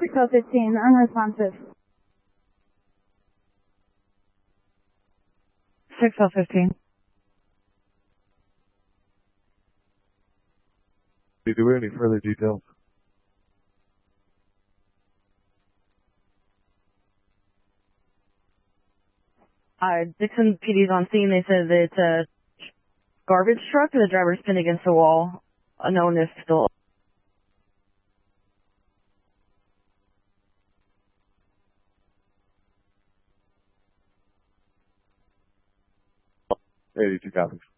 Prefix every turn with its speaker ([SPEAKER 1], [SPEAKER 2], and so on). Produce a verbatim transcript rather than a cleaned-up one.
[SPEAKER 1] six oh fifteen, unresponsive.
[SPEAKER 2] six oh fifteen.
[SPEAKER 3] Do we have any further details?
[SPEAKER 2] Uh, Dixon P D's on scene. They said that it's a garbage truck and the driver's pinned against the wall. Unknown if still.
[SPEAKER 3] eighty-two copies.